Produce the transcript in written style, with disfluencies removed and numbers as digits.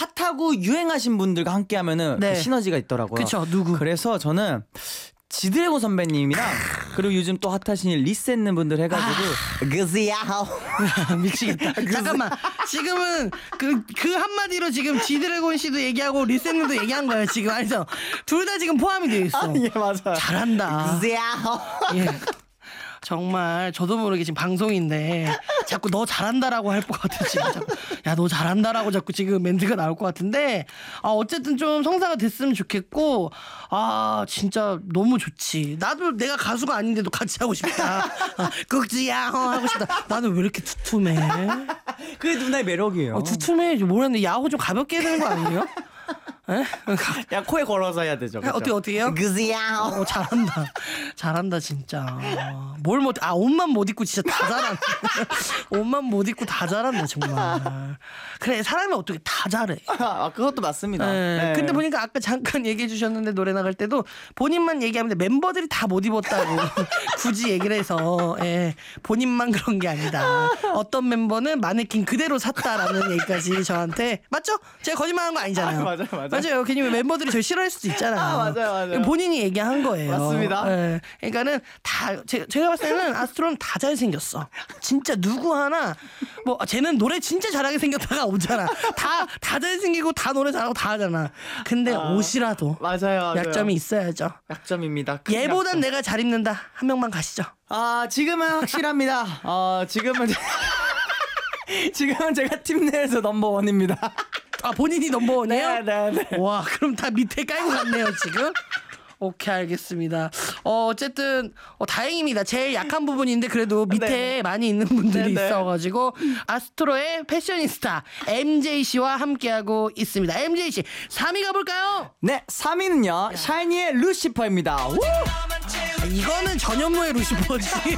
핫하고 유행하신 분들과 함께하면은 네. 그 시너지가 있더라고요. 그쵸, 누구? 그래서 저는 지드래곤 선배님이랑 그리고 요즘 또 핫하신 리셋는 분들 해가지고 그즈야 미치겠다. 잠깐만. 지금은 그 한마디로 지금 지드래곤 씨도 얘기하고 리셋님도 얘기한 거예요. 지금 아니죠? 둘 다 지금 포함이 되어 있어. 예 맞아. 잘한다. 그즈야 예. 정말 저도 모르게 지금 방송인데 자꾸 너 잘한다라고 할 것 같아 지금. 야 너 잘한다라고 자꾸 지금 멘트가 나올 것 같은데 어쨌든 좀 성사가 됐으면 좋겠고 진짜 너무 좋지. 나도 내가 가수가 아닌데도 같이 하고 싶다. 극지야 하고 싶다. 나는 왜 이렇게 두툼해? 그게 누나의 매력이에요. 두툼해. 뭐랬는데 야호 좀 가볍게 해야 되는 거 아니에요? 야 코에 걸어서 해야 되죠. 그렇죠? 어떻게 해요? 그즈야. 잘한다 진짜. 뭘 못? 옷만 못 입고 진짜 다 잘한다. 옷만 못 입고 다 잘한다 정말. 그래 사람이 어떻게 다 잘해. 그것도 맞습니다. 네. 근데 보니까 아까 잠깐 얘기해 주셨는데 노래 나갈 때도 본인만 얘기하는데 멤버들이 다 못 입었다고 굳이 얘기를 해서 본인만 그런 게 아니다. 어떤 멤버는 마네킹 그대로 샀다라는 얘기까지 저한테 맞죠? 제가 거짓말한 거 아니잖아요. 맞아요. 괜히 멤버들이 저 싫어할 수도 있잖아요. 맞아요. 본인이 얘기한 거예요. 맞습니다. 그러니까는 다 제가 봤을 때는 아스트로는 다 잘생겼어. 진짜 누구 하나 쟤는 노래 진짜 잘하게 생겼다가 오잖아. 다 잘생기고 다 노래 잘하고 다 하잖아. 근데 옷이라도 맞아요. 약점이 있어야죠. 약점입니다. 얘보단 내가 잘 입는다. 한 명만 가시죠. 지금은 확실합니다. 지금은 제가 팀 내에서 넘버원입니다. 본인이 넘버원이에요? 네. 와, 그럼 다 밑에 깔고 갔네요, 지금. 오케이, 알겠습니다. 어쨌든 다행입니다. 제일 약한 부분인데 그래도 밑에 많이 있는 분들이 있어가지고 아스트로의 패셔니스타 MJ씨와 함께하고 있습니다. MJ씨 3위 가볼까요? 네, 3위는요 샤이니의 루시퍼입니다. 이거는 전현무의 루시퍼지.